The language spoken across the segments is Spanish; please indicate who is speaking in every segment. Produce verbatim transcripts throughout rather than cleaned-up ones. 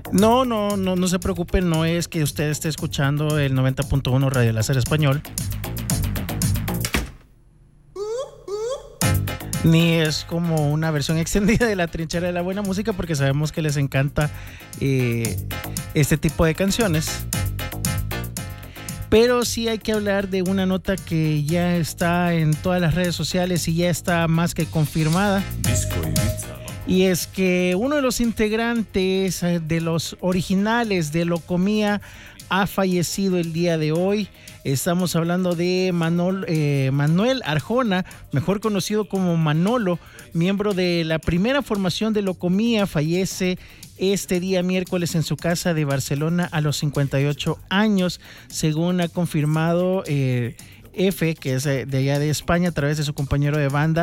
Speaker 1: No, no, no, no se preocupen, no es que usted esté escuchando el noventa punto uno Radio Láser Español, ni es como una versión extendida de La Trinchera de la Buena Música, porque sabemos que les encanta eh, este tipo de canciones. Pero sí hay que hablar de una nota que ya está en todas las redes sociales y ya está más que confirmada. Disco Ibiza. Y es que uno de los integrantes de los originales de Locomía ha fallecido el día de hoy. Estamos hablando de Manol, eh, Manuel Arjona, mejor conocido como Manolo, miembro de la primera formación de Locomía. Fallece este día miércoles en su casa de Barcelona a los cincuenta y ocho años, según ha confirmado eh, F, que es de allá de España, a través de su compañero de banda,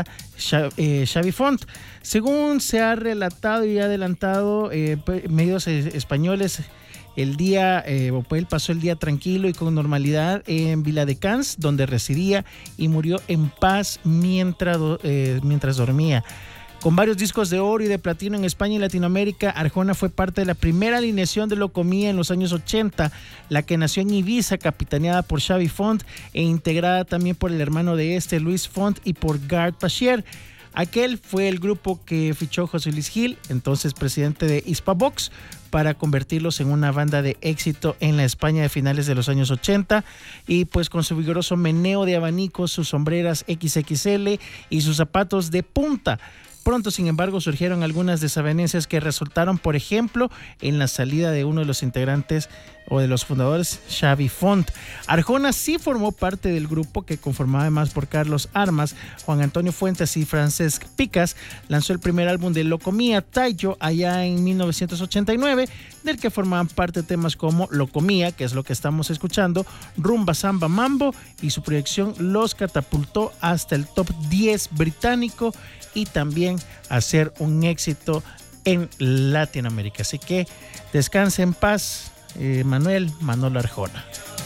Speaker 1: Xavi Font. Según se ha relatado y adelantado eh, medios españoles, el día, eh, él pasó el día tranquilo y con normalidad en Viladecans, donde residía, y murió en paz mientras, eh, mientras dormía. Con varios discos de oro y de platino en España y Latinoamérica, Arjona fue parte de la primera alineación de Locomía en los años ochenta, la que nació en Ibiza, capitaneada por Xavi Font e integrada también por el hermano de este, Luis Font, y por Gard Pachier. Aquel fue el grupo que fichó José Luis Gil, entonces presidente de Hispavox, para convertirlos en una banda de éxito en la España de finales de los años ochenta, y pues con su vigoroso meneo de abanicos, sus sombreras equis equis ele y sus zapatos de punta. Pronto, sin embargo, surgieron algunas desavenencias que resultaron, por ejemplo, en la salida de uno de los integrantes o de los fundadores, Xavi Font. Arjona sí formó parte del grupo, que conformaba además por Carlos Armas, Juan Antonio Fuentes y Francesc Picas. Lanzó el primer álbum de Locomía, Tayo, allá en mil novecientos ochenta y nueve, del que formaban parte temas como Locomía, que es lo que estamos escuchando, Rumba, Samba, Mambo, y su proyección los catapultó hasta el top diez británico y también a ser un éxito en Latinoamérica. Así que descanse en paz, eh, Manuel Manolo Arjona.